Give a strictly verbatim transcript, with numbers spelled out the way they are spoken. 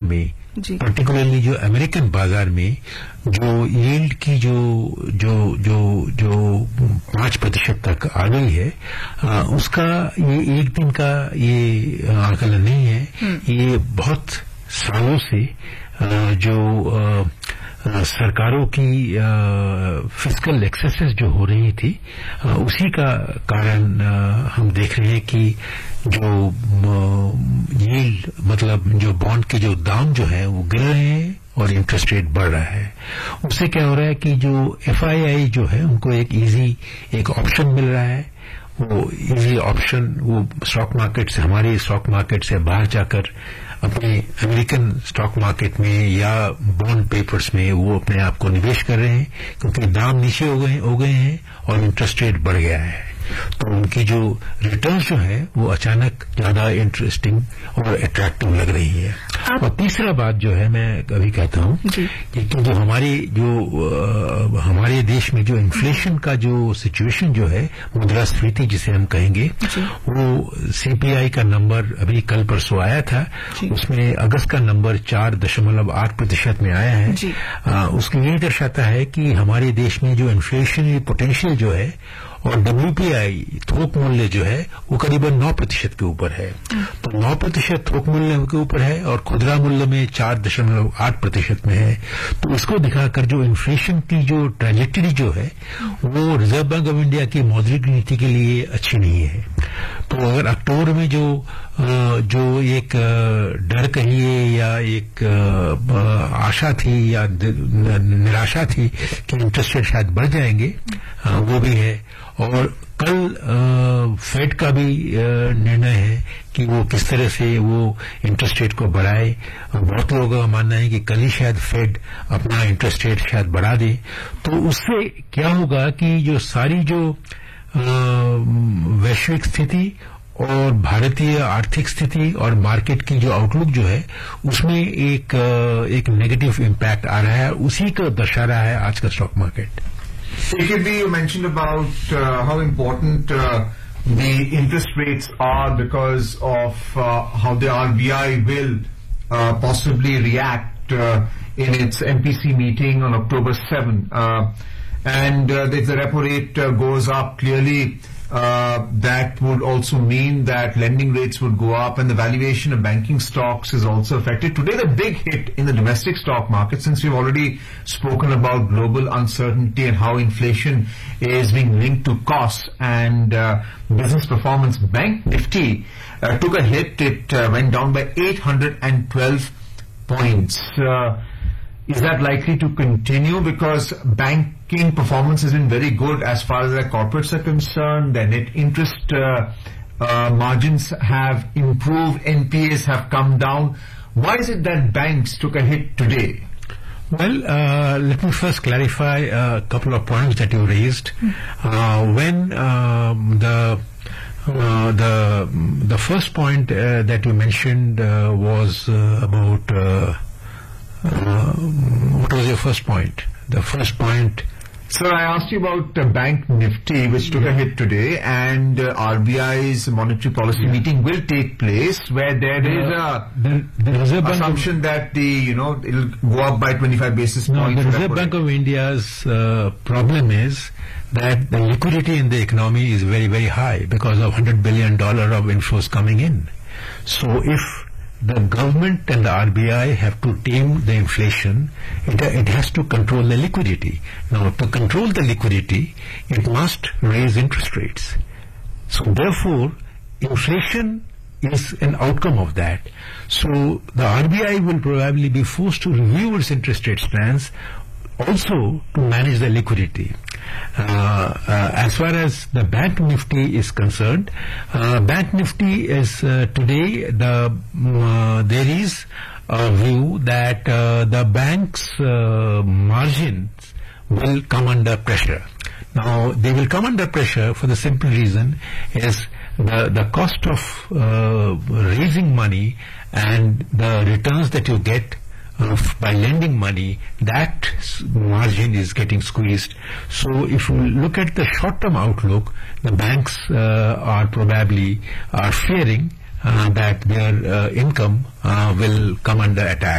में, पर्टिकुलरली जो अमेरिकन बाजार में जो यील्ड की जो जो जो जो पांच प्रतिशत तक आ गई है, आ, उसका ये एक दिन का ये आकलन नहीं है, ये बहुत सालों से आ, जो आ, आ, सरकारों की फिस्कल एक्सेसेस जो हो रही थी, आ, उसी का कारण आ, हम देख रहे हैं कि जो यील्ड मतलब जो बॉन्ड के जो दाम जो है वो गिर रहे हैं और इंटरेस्ट रेट बढ़ रहा है। उससे क्या हो रहा है कि जो एफआईआई जो है उनको एक इजी एक ऑप्शन मिल रहा है, वो इजी ऑप्शन वो स्टॉक मार्केट से, हमारे स्टॉक मार्केट से बाहर जाकर अपने अमेरिकन स्टॉक मार्केट में या बॉन्ड पेपर्स में वो अपने आप को निवेश कर रहे हैं, क्योंकि दाम नीचे हो गए हो गए हैं और इंटरेस्ट रेट बढ़ गया है। तो उनकी जो रिटर्न्स जो है वो अचानक ज्यादा इंटरेस्टिंग और अट्रैक्टिव लग रही है। और तीसरा बात जो है मैं अभी कहता हूं कि जो हमारी जो आ, हमारे देश में जो इन्फ्लेशन का जो सिचुएशन जो है, मुद्रास्फीति जिसे हम कहेंगे, वो सीपीआई का नंबर अभी कल परसों आया था, उसमें अगस्त का नंबर चार दशमलव आठ प्रतिशत में आया है। आ, उसको यही दर्शाता है कि हमारे देश में जो इन्फ्लेशन पोटेंशियल जो है और डब्ल्यूपीआई थोक मूल्य जो है वो करीबन नौ प्रतिशत के ऊपर है। तो नौ प्रतिशत थोक मूल्य के ऊपर है और खुदरा मूल्य में चार दशमलव आठ प्रतिशत में है। तो इसको दिखाकर जो इन्फ्लेशन की जो ट्रैजेक्टरी जो है वो रिजर्व बैंक ऑफ इंडिया की मौद्रिक नीति के लिए अच्छी नहीं है। तो अगर अक्टूबर में जो जो एक डर कहिए या एक आशा थी या निराशा थी कि इंटरेस्ट रेट शायद बढ़ जाएंगे, वो भी है। और कल फेड का भी निर्णय है कि वो किस तरह से वो इंटरेस्ट रेट को बढ़ाए। बहुत लोगों का मानना है कि कल ही शायद फेड अपना इंटरेस्ट रेट शायद बढ़ा दे। तो उससे क्या होगा कि जो सारी जो वैश्विक स्थिति और भारतीय आर्थिक स्थिति और मार्केट की जो आउटलुक जो है उसमें एक एक नेगेटिव इम्पैक्ट आ रहा है, उसी को दर्शा रहा है आज का stock market. A K B, you mentioned about uh, how important uh, the interest rates are because of uh, how the R B I will uh, possibly react uh, in its M P C meeting on October seventh. Uh, and uh, if the repo rate uh, goes up, clearly uh, that would also mean that lending rates would go up and the valuation of banking stocks is also affected. Today the big hit in the domestic stock market, since we've already spoken about global uncertainty and how inflation is being linked to costs and uh, business performance, Bank Nifty uh, took a hit. It uh, went down by eight hundred twelve points. Uh, Is that likely to continue? Because banking performance has been very good as far as their corporates are concerned. Their net interest uh, uh, margins have improved. N P As have come down. Why is it that banks took a hit today? Well, uh, let me first clarify a couple of points that you raised. Uh, when um, the uh, the the first point uh, that you mentioned uh, was uh, about. Uh, Uh, what was your first point? The first point. Sir, I asked you about uh, Bank Nifty, which took yeah. a hit today, and uh, R B I's monetary policy yeah. meeting will take place, where there uh, is a the, the Reserve assumption Bank of, that the you know it'll go up by twenty-five basis no, points. The Reserve Bank of India's uh, problem is that the liquidity in the economy is very very high because of one hundred billion dollar of inflows coming in. So if the government and the R B I have to tame the inflation, it, it has to control the liquidity. Now, to control the liquidity, it must raise interest rates. So, therefore, inflation is an outcome of that. So, the R B I will probably be forced to review its interest rate plans also to manage the liquidity. Uh, uh, as far as the Bank Nifty is concerned, uh, Bank Nifty is uh, today the uh, there is a view that uh, the bank's uh, margins will come under pressure. Now they will come under pressure for the simple reason is the the cost of uh, raising money and the returns that you get Uh, by lending money, that margin is getting squeezed. So if you look at the short-term outlook, the banks uh, are probably are fearing uh, that their uh, income uh, will come under attack.